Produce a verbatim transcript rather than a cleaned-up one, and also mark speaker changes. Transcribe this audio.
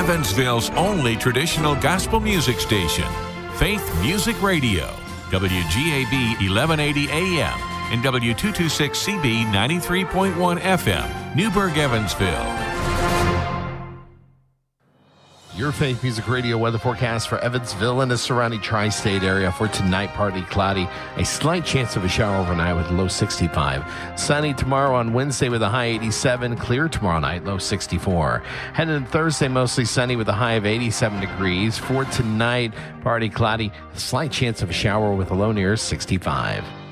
Speaker 1: Evansville's only traditional gospel music station, Faith Music Radio, W G A B eleven eighty A M and W two twenty-six C B ninety-three point one F M, Newburgh, Evansville.
Speaker 2: Your Faith Music Radio weather forecast for Evansville and the surrounding tri-state area for tonight, partly cloudy. A slight chance of a shower overnight with a low sixty-five. Sunny tomorrow on Wednesday with a high eighty-seven. Clear tomorrow night, low sixty-four. Heading into Thursday, mostly sunny with a high of eighty-seven degrees. For tonight, partly cloudy. A slight chance of a shower with a low near sixty-five.